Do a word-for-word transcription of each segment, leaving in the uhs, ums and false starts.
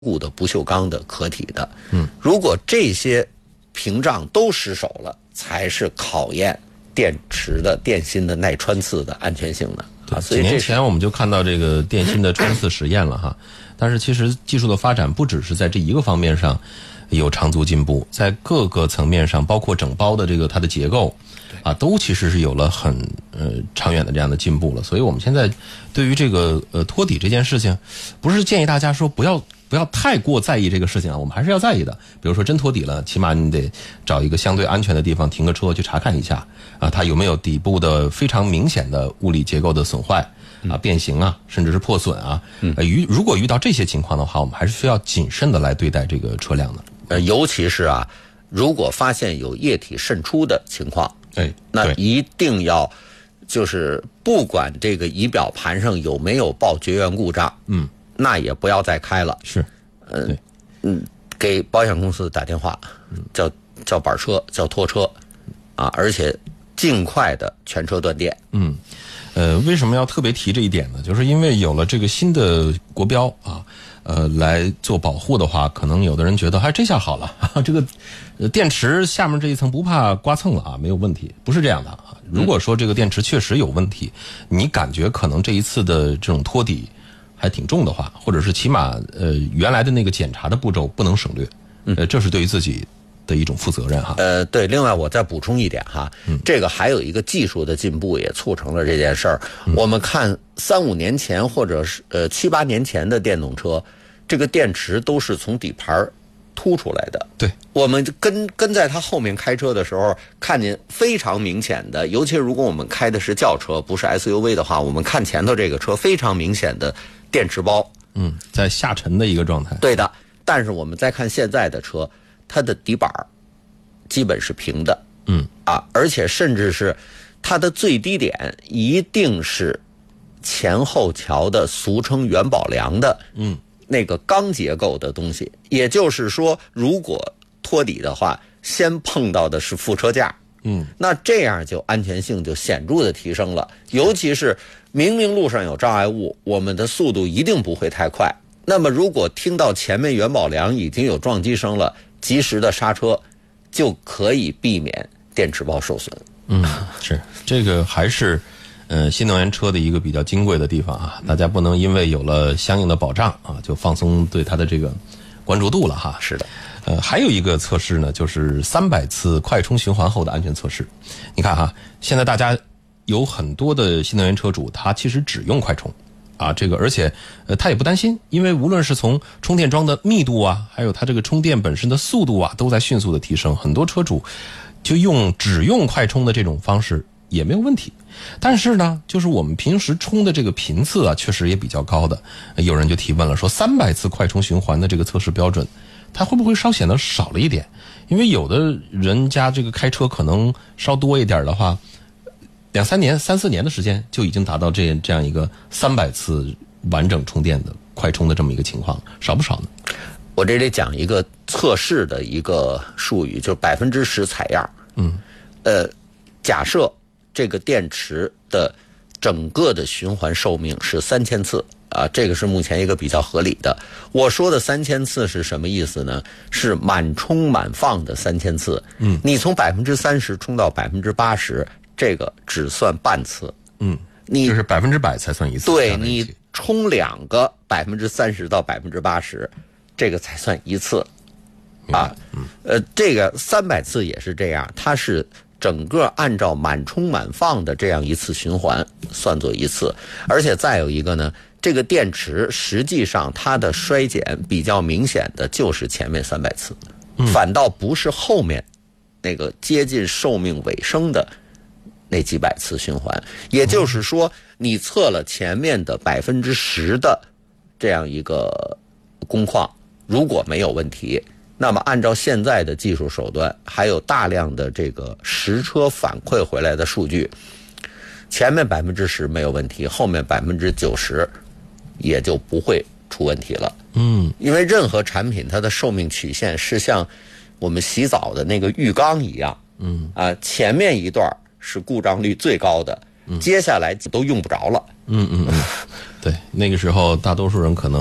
固的不锈钢的壳体的。嗯，如果这些屏障都失守了，才是考验电池的电芯的耐穿刺的安全性的。 啊，所以几年前我们就看到这个电芯的穿刺实验了哈，但是其实技术的发展不只是在这一个方面上有长足进步，在各个层面上，包括整包的这个它的结构啊，都其实是有了很呃长远的这样的进步了。所以我们现在对于这个呃托底这件事情，不是建议大家说不要不要太过在意这个事情啊，我们还是要在意的。比如说真托底了，起码你得找一个相对安全的地方停个车去查看一下啊，它有没有底部的非常明显的物理结构的损坏啊、变形啊，甚至是破损啊。呃，遇如果遇到这些情况的话，我们还是需要谨慎的来对待这个车辆的。 呃，尤其是啊，如果发现有液体渗出的情况， 哎， 那一定要就是不管这个仪表盘上有没有报绝缘故障，嗯，那也不要再开了。 是， 嗯、呃、嗯，给保险公司打电话，叫叫板车，叫拖车，啊，而且尽快的全车断电。 嗯。呃，为什么要特别提这一点呢？就是因为有了这个新的国标啊，呃，来做保护的话，可能有的人觉得，哎，这下好了，哈哈这个呃电池下面这一层不怕刮蹭了啊，没有问题，不是这样的啊。如果说这个电池确实有问题，你感觉可能这一次的这种托底还挺重的话，或者是起码呃原来的那个检查的步骤不能省略，呃，这是对于自己的一种负责任哈。 呃，对，另外我再补充一点哈，嗯、这个还有一个技术的进步也促成了这件事儿。嗯、我们看三五年前或者是呃七八年前的电动车，这个电池都是从底盘凸出来的。 对， 我们跟跟在它后面开车的时候，看见非常明显的，尤其如果我们开的是轿车，不是 S U V 的话，我们看前头这个车非常明显的电池包， 嗯，在下沉的一个状态。 对的，但是我们再看现在的车。它的底板基本是平的， 嗯啊，而且甚至是它的最低点一定是前后桥的俗称元宝梁的， 嗯， 那个钢结构的东西。也就是说，如果托底的话，先碰到的是副车架， 嗯， 那这样就安全性就显著的提升了。尤其是明明路上有障碍物，我们的速度一定不会太快。那么如果听到前面元宝梁已经有撞击声了，及时的刹车，就可以避免电池包受损。 嗯，是这个还是呃新能源车的一个比较金贵的地方啊，大家不能因为有了相应的保障啊，就放松对它的这个关注度了哈。 是的， 呃，还有一个测试呢，就是三百次快充循环后的安全测试。你看哈，现在大家有很多的新能源车主，他其实只用快充。啊，这个而且呃，他也不担心，因为无论是从充电桩的密度啊，还有它这个充电本身的速度啊，都在迅速的提升。很多车主就用只用快充的这种方式也没有问题。但是呢，就是我们平时充的这个频次啊，确实也比较高的。有人就提问了，说三百次快充循环的这个测试标准，它会不会稍显得少了一点？因为有的人家这个开车可能稍多一点的话。两三年、三四年的时间就已经达到这这样一个三百次完整充电的快充的这么一个情况，少不少呢？ 我这里讲一个测试的一个术语，就是百分之十采样。 嗯， 呃，假设这个电池的整个的循环寿命是三千次啊，这个是目前一个比较合理的。我说的三千次是什么意思呢？是满充满放的三千次。 嗯， 你从百分之三十充到百分之八十。这个只算半次， 嗯， 你就是百分之百才算一次。 对，你充两个百分之三十到百分之八十，这个才算一次，啊， 嗯， 呃，这个三百次也是这样，它是整个按照满充满放的这样一次循环算作一次，而且再有一个呢，这个电池实际上它的衰减比较明显的就是前面三百次， 嗯， 反倒不是后面那个接近寿命尾声的。那几百次循环，也就是说，你测了前面的百分之十的这样一个工况，如果没有问题，那么按照现在的技术手段，还有大量的这个实车反馈回来的数据，前面百分之十没有问题，后面百分之九十也就不会出问题了。 嗯， 因为任何产品它的寿命曲线是像我们洗澡的那个浴缸一样， 嗯啊，前面一段是故障率最高的，接下来都用不着了。 嗯嗯嗯，对，那个时候大多数人可能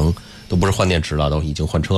都不是换电池了，都已经换车了。